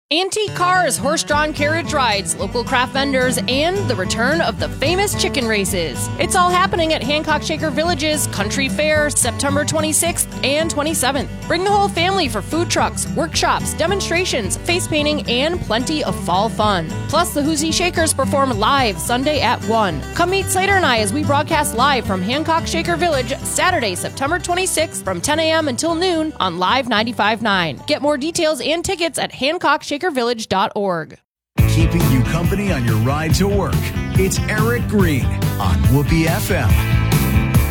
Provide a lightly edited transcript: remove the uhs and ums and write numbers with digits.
Antique cars, horse-drawn carriage rides, local craft vendors, and the return of the famous chicken races. It's all happening at Hancock Shaker Village's Country Fair, September 26th and 27th. Bring the whole family for food trucks, workshops, demonstrations, face painting, and plenty of fall fun. Plus, the Hoosie Shakers perform live Sunday at 1. Come meet Slater and I as we broadcast live from Hancock Shaker Village Saturday, September 26th from 10 a.m. until noon on Live 95.9. Get more details and tickets at HancockShakerVillage.org. Keeping you company on your ride to work. It's Eric Green on Whoopee FM.